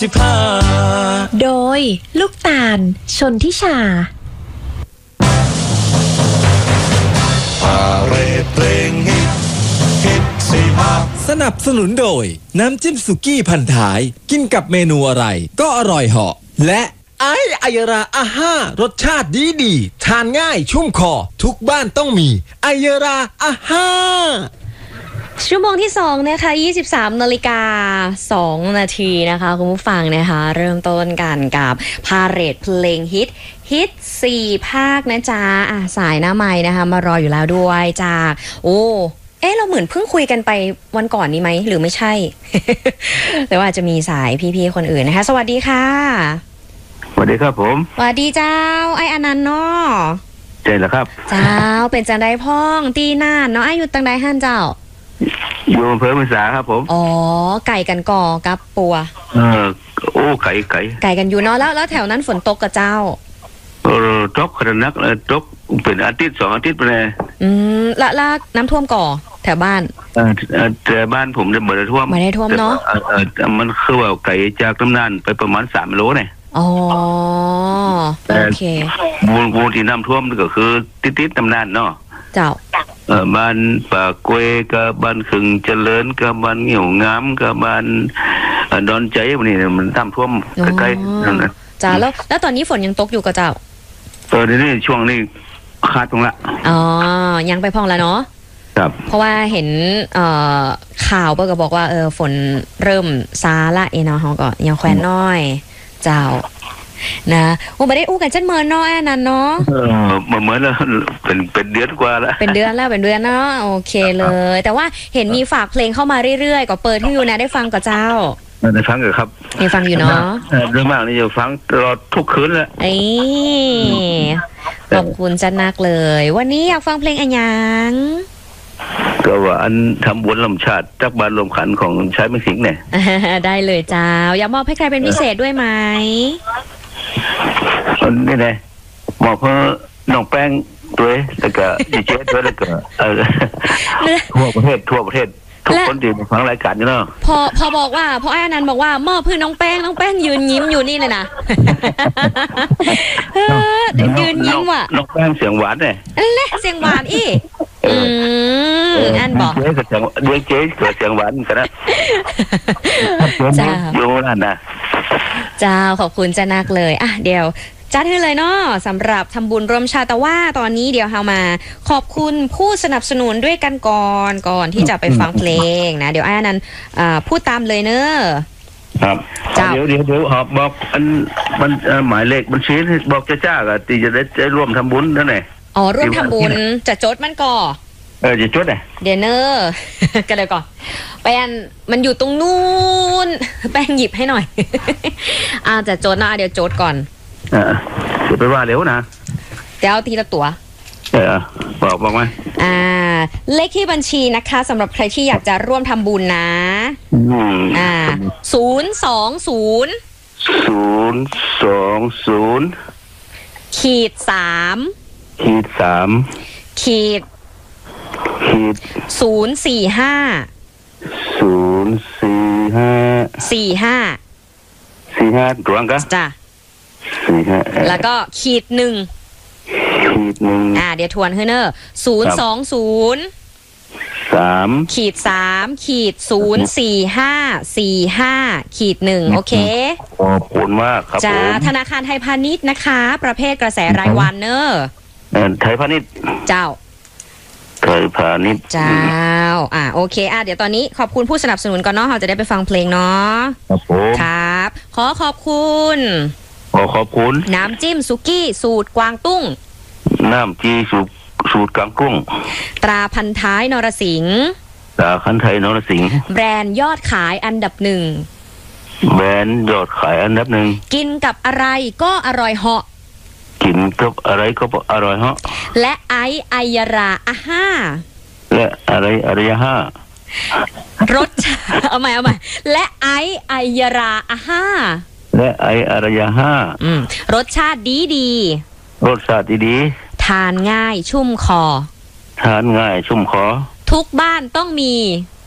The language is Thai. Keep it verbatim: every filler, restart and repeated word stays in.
สิบห้าโดยลูกตาลชนทิชาพาเรดเพลงฮิตฮิตสิบห้าสนับสนุนโดยน้ำจิ้มสุกี้พันท้ายกินกับเมนูอะไรก็อร่อยเหาะและไอไอยราอาห้ารสชาติดีดีทานง่ายชุ่มคอทุกบ้านต้องมีไอยราอาห้าชั่วโมงที่สองนะคะยี่สิบสามนาฬิกาสองนาทีนะคะคุณผู้ฟังนะคะเริ่มต้นกันกับพาเหรดเพลงฮิตฮิตสี่ภาคนะจ๊ะอ่ะสายหน้าไม้นะคะมารออยู่แล้วด้วยจากโอ้เอ๊ะเราเหมือนเพิ่งคุยกันไปวันก่อนนี้ไหมหรือไม่ใช่ แต่ว่าจะมีสายพี่ๆคนอื่นนะคะสวัสดีค่ะสวัสดีครับผมสวัสดีเจ้าไออนันต์เนาะใช่แล้วครับเจ้าเป็นจังไดพ้องตีน่านเนาะไออยู่ตังใดฮั่นเจ้าอยู่อำเภอเมืองสาครับผมอ๋อไก่กันก่อกับปัวเออโอ้ไก่ไก่ไก่กันอยู่เนาะแล้วแล้วแถวนั้นฝนตกกับเจ้าเออตกขนาดนักเลยตกเป็นอาทิตย์สองอาทิตย์ไปเลยอืมละละน้ำท่วมก่อแถวบ้านเออแต่บ้านผมจะไม่ได้ท่วมไม่ได้ท่วมเนาะเออเออมันคือว่าไก่จากตำนานไปประมาณสามโลเนี่ยอ๋อโอเคบูนบูนที่น้ำท่วมก็คือติดติดตำนานเนาะเจ้าเออบ้านป่ากล้วยกับบ้านขึงเจริญกับบ้านเหี่ยวงามกับบ้านดอนใจวันนี้มันน้ำท่วมใกล้ๆนั่นนะจ้าแล้วแล้วตอนนี้ฝนยังตกอยู่กับเจ้าเออนี่ช่วงนี้คาดตรงละอ๋อยังไปพองแล้วเนาะครับเพราะว่าเห็นเอ่อข่าวเปิ้ลก็บอกว่าเออฝนเริ่มซาละเอเนาะเขาก็ยังแควนน้อยเจ้านะโอ้ไม่ได้อู้กันจันเมินน้อยนั่นเนาะเออเหมือนแล้วเป็นเป็นเดือนกว่าแล้วเป็นเดือนแล้วเป็นเดือนเนาะโอเคเลยแต่ว่าเห็นมีฝากเพลงเข้ามาเรื่อยๆก็เปิดที่อยู่นะได้ฟังกับเจ้าได้ฟังอยู่ครับได้ฟังอยู่เนาะเรื่องมากนี่จะฟังตลอดทุกคืนแหละไอ้ขอบคุณจันนักเลยวันนี้อยากฟังเพลงอะไรยังก็ว่าอันทำบุญลำชาติจักบานลมขันของชายไม่สิงเนี่ยได้เลยเจ้าอยากมอบให้ใครเป็นพิเศษด้วยไหมนี่ไงมอบเพื่อน้องแป้งด้วยแล้วก็ดีเจด้วยแล้วก็เออทั่วประเทศทั่วประเทศทุกคนที่ฟังรายการอยู่เนาะพอพอบอกว่าพอไอ้อนันต์บอกว่ามอบเพื่อน้องแป้งน้องแป้งยืนยิ้มอยู่นี่เลยนะยืนยิ้มว่ะน้องแป้งเสียงหวานเลยเละเสียงหวานอีอืมอันบอกเจ๊กับเสียงเจ๊เจ๊กับเสียงหวานกันนะจ้าอยู่นั่นนะจ้าขอบคุณจ้านักเลยอ่ะเดี๋ยวจัดให้เลยเนาะสำหรับทำบุญร่วมชาติแต่ว่าตอนนี้เดี๋ยวเรามาขอบคุณผู้สนับสนุนด้วยกันก่อนก่อนที่จะไปฟังเพลงนะเดี๋ยวไอ้นั้นพูดตามเลยเนอะครับเดี๋ยวเดี๋ยวเดี๋ยวบอกอันมันหมายเลขบัญชีบอกจ้าจ้าก็ตีจะได้จะร่วมทำบุญนั่นแหละอ๋อร่วมทำบุญจะจดมันก่อเออจะจดไงเดี๋ยวเนอะกันเลยก่อนแป้งมันอยู่ตรงนู้นแป้งหยิบให้หน่อยอ่าจะจดนะเดี๋ยวจดก่อนเออเดี๋ยวไปว่าเร็วนะเดี๋ยวทีละตัวเออบอกบอกไหมอ่าเลขที่บัญชีนะคะสำหรับใครที่อยากจะร่วมทำบุญนะอ่าศูนย์สองศูนย์ศูนย์สองศูนย์ขีดสามขีดสามขีดขีดศูนย์สี่ห้าศูนย์สี่ห้าสี่ห้าสี่ห้าตรงกันจ้ะแล้วก็ขีดหนึ่งขีดหนึ่งอ่าเดี๋ยวทวนให้เนอร์ศูนย์สองศูนย์สามขีดสามขีดศูนย์สี่ห้าสี่ห้าขีดหนึ่งโอเคขอบคุณมากครับจ้าธนาคารไทยพาณิชย์นะคะประเภทกระแสรายวันเนอร์ไทยพาณิชย์เจ้าไทยพาณิชย์เจ้าอ่าโอเคอ่ะเดี๋ยวตอนนี้ขอบคุณผู้สนับสนุนก่อนเนาะเราจะได้ไปฟังเพลงเนาะครับผมครับขอขอบคุณขอขอบคุณน้ำจิ้มสุกี้สูตรกวางตุ้งน้ำจิ้มสูตรสูตรกวางกุ้งตราพันท้ายนรสิงห์ตราพันท้ายนรสิงห์แบรนด์ยอดขายอันดับหนึ่งแบรนด์ยอดขายอันดับหนึ่งกินกับอะไรก็อร่อยเหาะกินกับอะไรก็อร่อยเหาะและไอไอยาราอาห้าและอะไรอะไรห้ารสเอาใหม่เอาใหม่และไอไอยาราอาห้าและไออารยาห้ารสชาติดีดีรสชาติดีทานง่ายชุ่มคอทานง่ายชุ่มคอทุกบ้านต้องมี